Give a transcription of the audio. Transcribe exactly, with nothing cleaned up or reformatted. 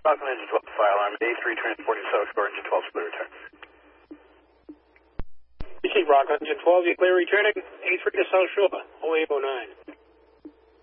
Falcon Engine twelve, fire alarm, A three transporting South Shore, Engine twelve, clear return. Receive Rock, Engine twelve, you clear returning, A three to South Shore, oh eight oh nine.